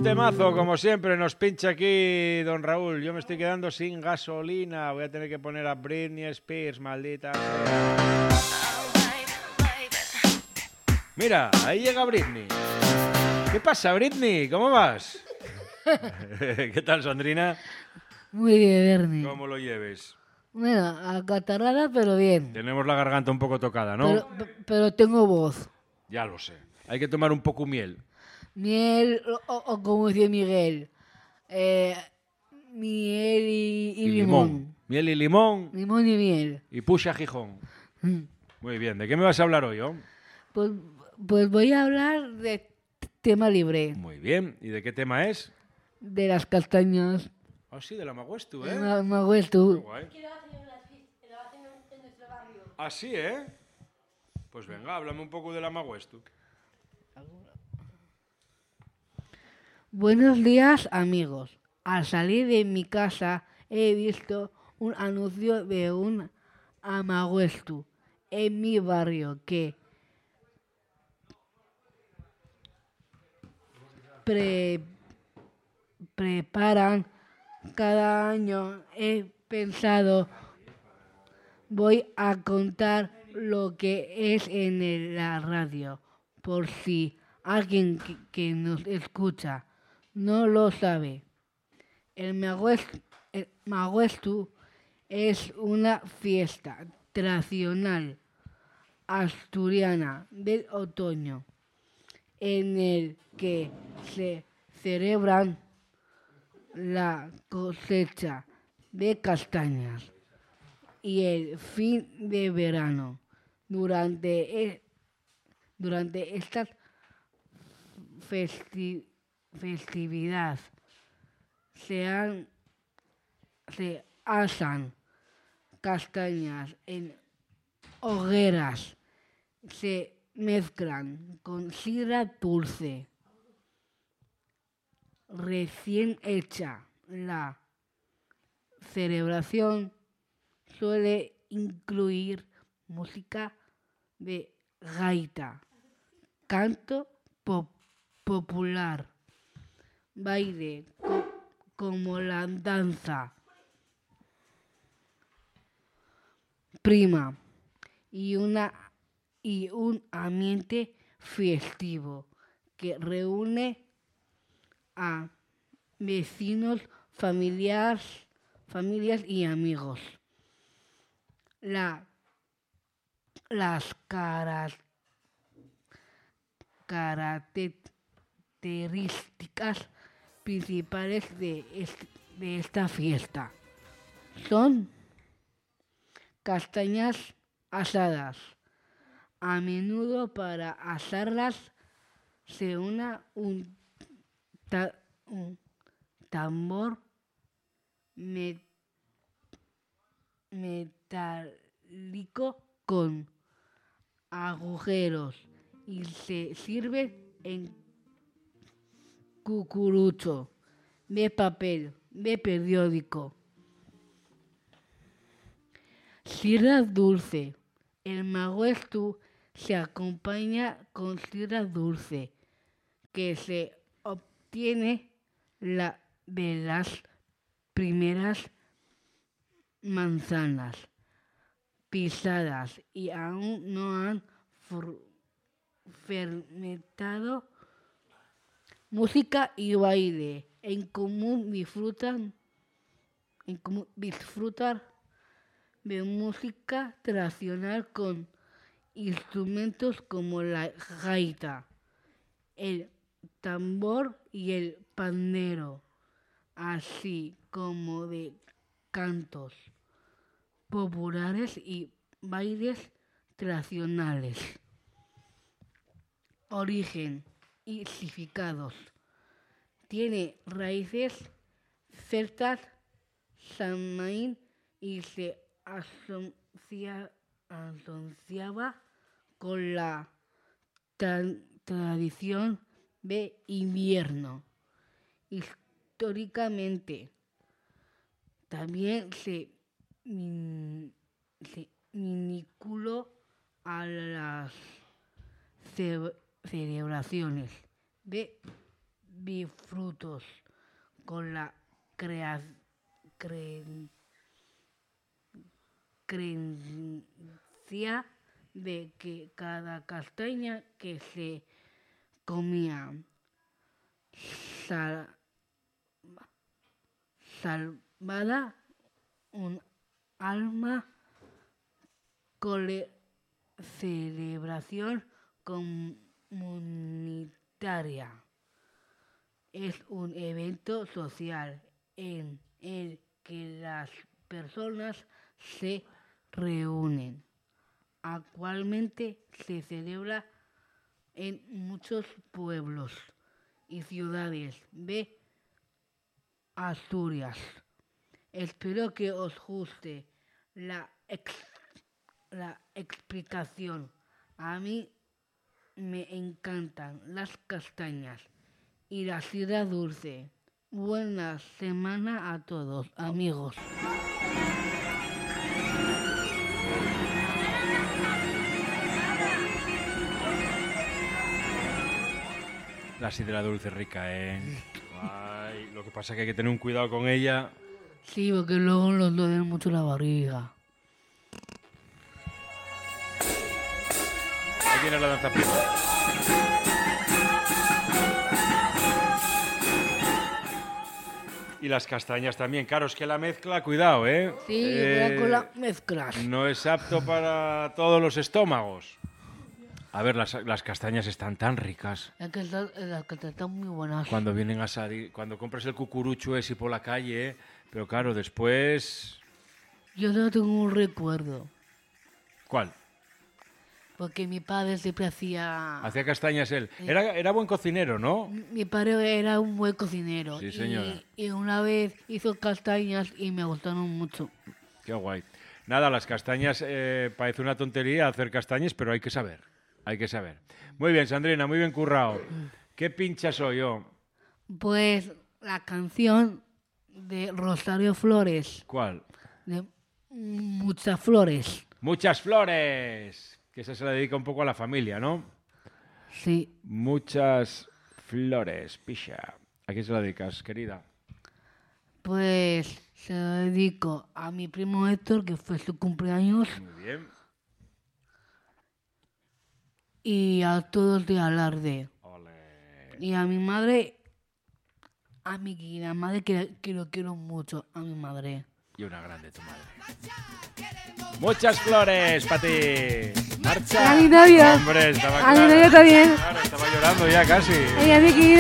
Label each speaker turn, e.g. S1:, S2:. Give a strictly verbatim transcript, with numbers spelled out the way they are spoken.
S1: Un temazo, como siempre, nos pincha aquí don Raúl. Yo me estoy quedando sin gasolina. Voy a tener que poner a Britney Spears, maldita sea. Mira, ahí llega Britney. ¿Qué pasa, Britney? ¿Cómo vas? ¿Qué tal, Sandrina?
S2: Muy bien, Bernie.
S1: ¿Cómo lo lleves?
S2: Bueno, acatarrada, pero bien.
S1: Tenemos la garganta un poco tocada, ¿no?
S2: Pero, pero tengo voz.
S1: Ya lo sé. Hay que tomar un poco miel.
S2: Miel, o, o como dice Miguel, eh, miel y, y,
S1: Y
S2: limón.
S1: limón. Miel y limón.
S2: Limón y miel.
S1: Y puxa Gijón.
S2: Mm.
S1: Muy bien. ¿De qué me vas a hablar hoy, oh?
S2: Pues, pues voy a hablar de tema libre.
S1: Muy bien. ¿Y de qué tema es?
S2: De las castañas.
S1: Ah, sí, de la Maguestu, ¿eh?
S2: Me, me hago esto.
S1: Qué guay. Ah, sí, ¿eh? Pues venga, háblame un poco de la Maguestu.
S2: Buenos días, amigos. Al salir de mi casa he visto un anuncio de un Amaguestu en mi barrio que pre- preparan cada año. He pensado, voy a contar lo que es en el- la radio, por si alguien que, que nos escucha no lo sabe. El Maguestu, el Maguestu es una fiesta tradicional asturiana del otoño en el que se celebran la cosecha de castañas y el fin de verano. Durante, e- durante esta festi- festividad se, han, se asan castañas en hogueras, se mezclan con sidra dulce recién hecha. La celebración suele incluir música de gaita, canto pop- popular, baile co- como la danza prima y, una, y un ambiente festivo que reúne a vecinos, familiares, familias y amigos. La, las caras, características principales de, est- de esta fiesta son castañas asadas. A menudo para asarlas se una un, ta- un tambor me- metálico con agujeros y se sirve en cucurucho de papel de periódico. Sidra dulce. El Maguestu se acompaña con sidra dulce que se obtiene la, de las primeras manzanas pisadas y aún no han for- fermentado. Música y baile. En común disfrutan, en común disfrutar de música tradicional con instrumentos como la gaita, el tambor y el pandero, así como de cantos populares y bailes tradicionales. Origen y significados. Tiene raíces celtas, samaín y se asocia- asociaba con la tra- tradición de invierno. Históricamente, también se, mm, se vinculó a las ce- celebraciones de bifrutos con la crea- cre- creencia de que cada castaña que se comía sal- salvada un alma cole- celebración comunitaria. Es un evento social en el que las personas se reúnen. Actualmente se celebra en muchos pueblos y ciudades de Asturias. Espero que os guste la, ex- la explicación. A mí me encantan las castañas y la sidra dulce. Buena semana a todos, amigos.
S1: La sidra dulce rica, ¿eh? Ay, lo que pasa es que hay que tener un cuidado con ella.
S2: Sí, porque luego nos duele mucho la barriga.
S1: Ahí viene la danza prima. Y las castañas también. Claro, es que la mezcla, cuidado, ¿eh?
S2: Sí,
S1: Eh,
S2: voy a con las mezclas.
S1: No es apto para todos los estómagos. A ver, las, las castañas están tan ricas.
S2: Es que está- las que están muy buenas.
S1: Cuando vienen a salir, cuando compras el cucurucho ese por la calle, ¿eh? Pero claro, después...
S2: Yo solo tengo un recuerdo.
S1: ¿Cuál?
S2: Porque mi padre siempre hacía...
S1: Hacía castañas él. Era, era buen cocinero, ¿no?
S2: Mi padre era un buen cocinero.
S1: Sí,
S2: y-
S1: señora.
S2: Y, una vez hizo castañas y me gustaron mucho.
S1: Qué guay. Nada, las castañas, eh, parece una tontería hacer castañas, pero hay que saber. Hay que saber. Muy bien, Sandrina, muy bien currado. ¿Qué pincha soy yo?
S2: Pues la canción de Rosario Flores,
S1: ¿Cuál?
S2: de Muchas Flores.
S1: Muchas flores. Que esa se la dedica un poco a la familia, ¿no?
S2: Sí,
S1: Muchas flores, picha. ¿A quién se la dedicas, querida?
S2: pues se lo dedico a mi primo Héctor, que fue su cumpleaños,
S1: Muy bien.
S2: y a todos de Alarde.
S1: Ole.
S2: Y a mi madre, a mi querida madre, que, que lo quiero mucho, a mi madre.
S1: Y una grande tu madre. Muchas flores para ti. Marcha.
S2: A mi novio.
S1: Hombre, estaba
S2: A mi
S1: claro.
S2: novio también.
S1: Claro, estaba llorando ya casi.
S2: Ay, a mi querida